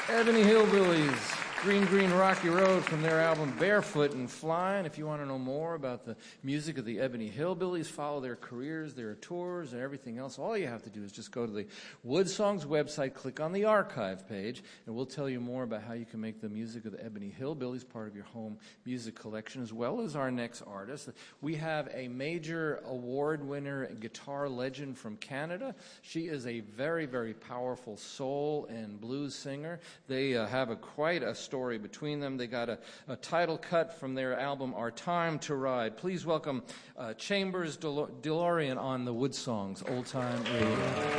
Ebony Hillbillies, Green Green Rocky Road from their album Barefoot and Flying. If you want to know more about the music of the Ebony Hillbillies, follow their careers, their tours, and everything else, all you have to do is just go to the Wood Songs website, click on the archive page, and we'll tell you more about how you can make the music of the Ebony Hillbillies part of your home music collection, as well as our next artist. We have a major award winner, guitar legend from Canada. She is a very, very powerful soul and blues singer. They have quite a story between them. They got a title cut from their album, Our Time to Ride. Please welcome Chambers DeLorean on the Wood Songs Old Time Radio.